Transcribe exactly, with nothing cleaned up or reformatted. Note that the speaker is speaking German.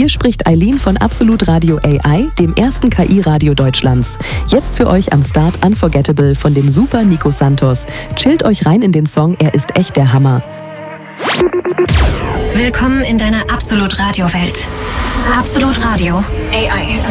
Hier spricht Eileen von Absolut Radio A I, dem ersten K I-Radio Deutschlands. Jetzt für euch am Start Unforgettable von dem super Nico Santos. Chillt euch rein in den Song, er ist echt der Hammer. Willkommen in deiner Absolut Radio Welt. Absolut Radio A I.